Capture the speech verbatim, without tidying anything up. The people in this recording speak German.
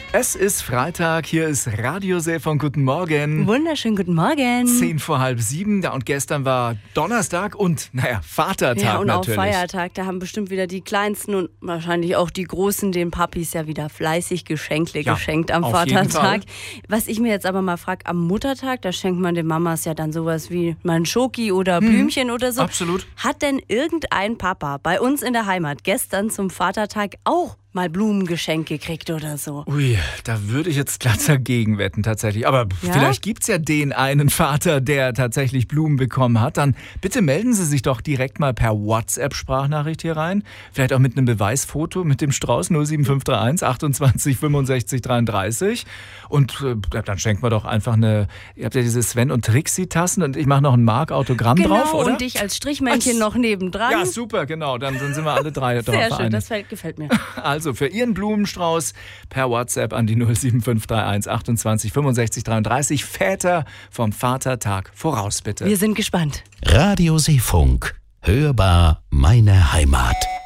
Es ist Freitag, hier ist Radiosee von Guten Morgen. Wunderschönen guten Morgen. Zehn vor halb sieben, ja, und gestern war Donnerstag und, naja, Vatertag ja, und natürlich. auch Feiertag, da haben bestimmt wieder die Kleinsten und wahrscheinlich auch die Großen den Papis ja wieder fleißig Geschenkle Ja, geschenkt am auf jeden Fall. Vatertag. Was ich mir jetzt aber mal frage, am Muttertag, da schenkt man den Mamas ja dann sowas wie mal ein Schoki oder Blümchen oder so. Absolut. Hat denn irgendein Papa bei uns in der Heimat gestern zum Vatertag auch mal Blumengeschenk gekriegt oder so? Ui, da würde ich jetzt glatt dagegen wetten tatsächlich. Aber Ja? vielleicht gibt es ja den einen Vater, der tatsächlich Blumen bekommen hat. Dann bitte melden Sie sich doch direkt mal per WhatsApp-Sprachnachricht hier rein. Vielleicht auch mit einem Beweisfoto mit dem Strauß null sieben fünf drei eins achtundzwanzig fünfundsechzig dreiunddreißig. Und äh, dann schenkt man doch einfach eine, ihr habt ja diese Sven- und Trixie-Tassen und ich mache noch ein Mark-Autogramm Genau, drauf, oder? und dich als Strichmännchen Als- noch nebendran. Ja, super, genau. Dann, dann sind wir alle drei drauf Sehr schön, vereinigt. das fällt- gefällt mir. Also für Ihren Blumenstrauß per WhatsApp an die null sieben fünf drei eins achtundzwanzig fünfundsechzig dreiunddreißig. Väter vom Vatertag voraus, bitte. Wir sind gespannt. Radiosee Funk. Hörbar meine Heimat.